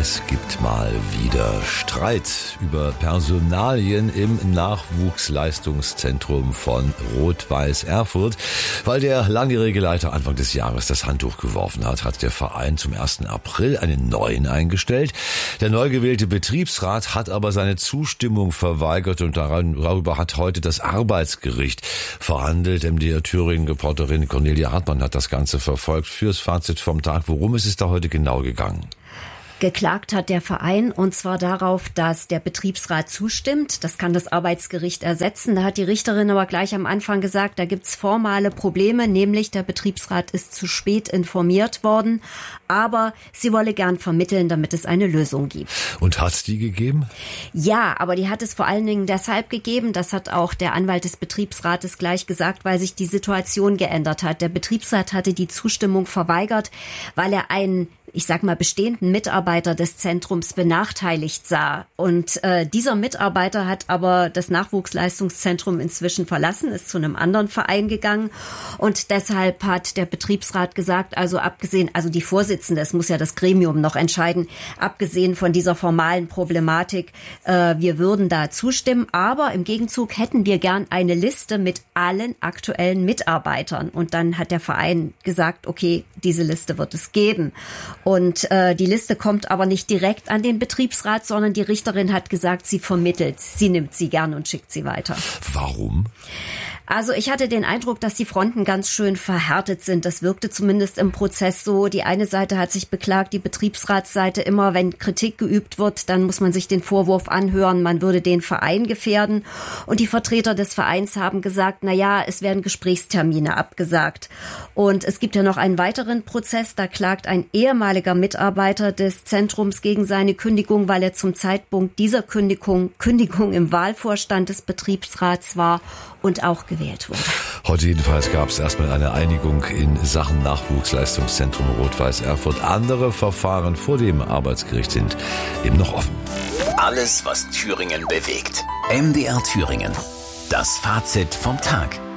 Es gibt mal wieder Streit über Personalien im Nachwuchsleistungszentrum von Rot-Weiß Erfurt. Weil der langjährige Leiter Anfang des Jahres das Handtuch geworfen hat, hat der Verein zum 1. April einen neuen eingestellt. Der neu gewählte Betriebsrat hat aber seine Zustimmung verweigert und darüber hat heute das Arbeitsgericht verhandelt. MDR Thüringen-Reporterin Cornelia Hartmann hat das Ganze verfolgt. Fürs Fazit vom Tag, worum ist es da heute genau gegangen? Geklagt hat der Verein, und zwar darauf, dass der Betriebsrat zustimmt. Das kann das Arbeitsgericht ersetzen. Da hat die Richterin aber gleich am Anfang gesagt, da gibt's formale Probleme, nämlich der Betriebsrat ist zu spät informiert worden. Aber sie wolle gern vermitteln, damit es eine Lösung gibt. Und hat's die gegeben? Ja, aber die hat es vor allen Dingen deshalb gegeben, das hat auch der Anwalt des Betriebsrates gleich gesagt, weil sich die Situation geändert hat. Der Betriebsrat hatte die Zustimmung verweigert, weil er einen bestehenden Mitarbeiter des Zentrums benachteiligt sah. Und dieser Mitarbeiter hat aber das Nachwuchsleistungszentrum inzwischen verlassen, ist zu einem anderen Verein gegangen. Und deshalb hat der Betriebsrat gesagt, also die Vorsitzende, es muss ja das Gremium noch entscheiden, abgesehen von dieser formalen Problematik, wir würden da zustimmen. Aber im Gegenzug hätten wir gern eine Liste mit allen aktuellen Mitarbeitern. Und dann hat der Verein gesagt, okay, diese Liste wird es geben. Und die Liste kommt aber nicht direkt an den Betriebsrat, sondern die Richterin hat gesagt, sie vermittelt. Sie nimmt sie gern und schickt sie weiter. Warum? Also ich hatte den Eindruck, dass die Fronten ganz schön verhärtet sind. Das wirkte zumindest im Prozess so. Die eine Seite hat sich beklagt, die Betriebsratsseite immer, wenn Kritik geübt wird, dann muss man sich den Vorwurf anhören, man würde den Verein gefährden. Und die Vertreter des Vereins haben gesagt, es werden Gesprächstermine abgesagt. Und es gibt ja noch einen weiteren Prozess, da klagt ein ehemaliger Mitarbeiter des Zentrums gegen seine Kündigung, weil er zum Zeitpunkt dieser Kündigung im Wahlvorstand des Betriebsrats war und auch gewählt wurde. Heute jedenfalls gab es erstmal eine Einigung in Sachen Nachwuchsleistungszentrum Rot-Weiß Erfurt. Andere Verfahren vor dem Arbeitsgericht sind eben noch offen. Alles, was Thüringen bewegt. MDR Thüringen. Das Fazit vom Tag.